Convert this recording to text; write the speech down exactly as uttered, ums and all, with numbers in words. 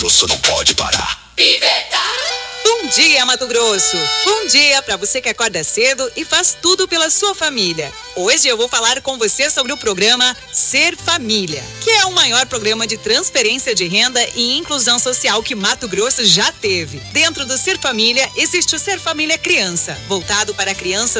Grosso não pode parar. Piveta! Bom dia, Mato Grosso! Bom dia para você que acorda cedo e faz tudo pela sua família. Hoje eu vou falar com você sobre o programa Ser Família, que é o maior programa de transferência de renda e inclusão social que Mato Grosso já teve. Dentro do Ser Família existe o Ser Família Criança, voltado para crianças